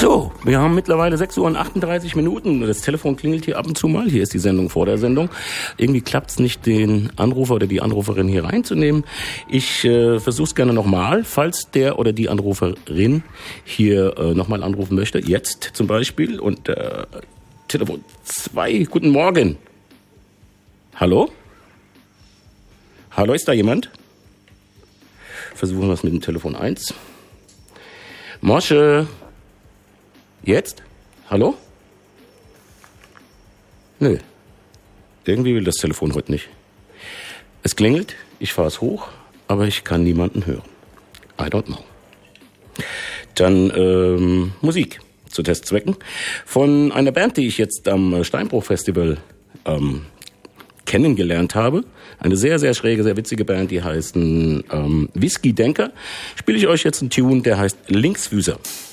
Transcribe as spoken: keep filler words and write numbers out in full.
So, wir haben mittlerweile sechs Uhr und achtunddreißig Minuten. Das Telefon klingelt hier ab und zu mal. Hier ist die Sendung vor der Sendung. Irgendwie klappt es nicht, den Anrufer oder die Anruferin hier reinzunehmen. Ich äh, versuche es gerne nochmal, falls der oder die Anruferin hier äh, nochmal anrufen möchte. Jetzt zum Beispiel. Und äh, Telefon zwei. Guten Morgen. Hallo? Hallo, ist da jemand? Versuchen wir es mit dem Telefon eins. Mosche. Jetzt? Hallo? Nö. Irgendwie will das Telefon heute nicht. Es klingelt, ich fahre es hoch, aber ich kann niemanden hören. I don't know. Dann ähm, Musik zu Testzwecken von einer Band, die ich jetzt am Steinbruch-Festival ähm, kennengelernt habe. Eine sehr, sehr schräge, sehr witzige Band, die heißen ähm, Whisky Denker. Spiele ich euch jetzt einen Tune, der heißt Linksfüßer.